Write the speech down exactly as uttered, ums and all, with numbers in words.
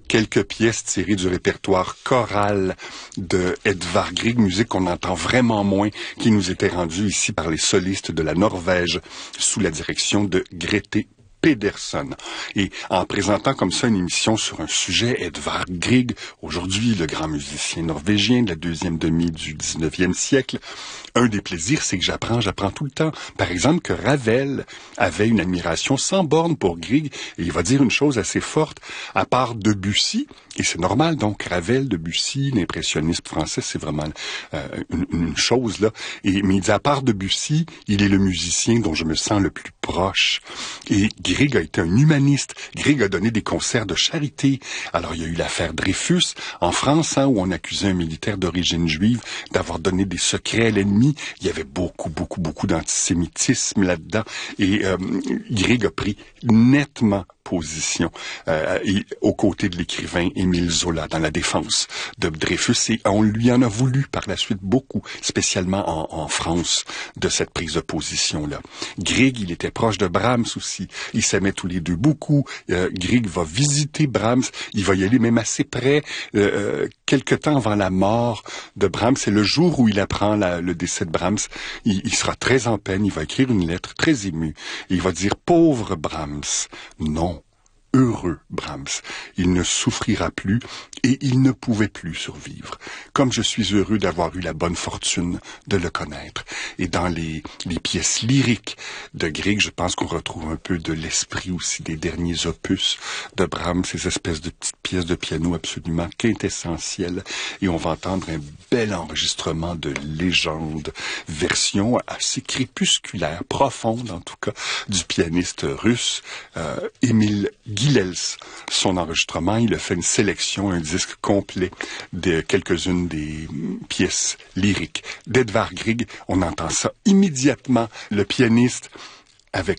quelques pièces tirées du répertoire choral de Edvard Grieg, musique qu'on entend vraiment moins, qui nous était rendue ici par les solistes de la Norvège sous la direction de Grete Pedersen. Et en présentant comme ça une émission sur un sujet, Edvard Grieg, aujourd'hui le grand musicien norvégien de la deuxième demi du dix-neuvième siècle, un des plaisirs, c'est que j'apprends, j'apprends tout le temps. Par exemple, que Ravel avait une admiration sans borne pour Grieg, et il va dire une chose assez forte, à part Debussy, et c'est normal, donc Ravel, Debussy, l'impressionnisme français, c'est vraiment euh, une, une chose, là. Et, mais il dit, à part Debussy, il est le musicien dont je me sens le plus proche. Et Grieg a été un humaniste. Grieg a donné des concerts de charité. Alors, il y a eu l'affaire Dreyfus en France, hein, où on accusait un militaire d'origine juive d'avoir donné des secrets à l'ennemi. Il y avait beaucoup, beaucoup, beaucoup d'antisémitisme là-dedans. Et euh, Grieg a pris nettement position euh, et, aux côtés de l'écrivain Émile Zola dans la défense de Dreyfus, et on lui en a voulu par la suite beaucoup, spécialement en, en France, de cette prise de position-là. Grieg, il était proche de Brahms aussi, ils s'aimaient tous les deux beaucoup. euh, Grieg va visiter Brahms, il va y aller même assez près, euh, quelque temps avant la mort de Brahms. C'est le jour où il apprend la, le décès de Brahms, il, il sera très en peine, il va écrire une lettre très émue, et il va dire « Pauvre Brahms, non, heureux Brahms, il ne souffrira plus et il ne pouvait plus survivre. Comme je suis heureux d'avoir eu la bonne fortune de le connaître. » Et dans les, les pièces lyriques de Grieg, je pense qu'on retrouve un peu de l'esprit aussi des derniers opus de Brahms, ces espèces de petites pièces de piano absolument quintessentielles. Et on va entendre un bel enregistrement de légende, version assez crépusculaire, profonde en tout cas, du pianiste russe euh, Émile Gilels. Son enregistrement, il a fait une sélection, un disque complet de quelques-unes des pièces lyriques d'Edvard Grieg. On entend ça immédiatement, le pianiste avec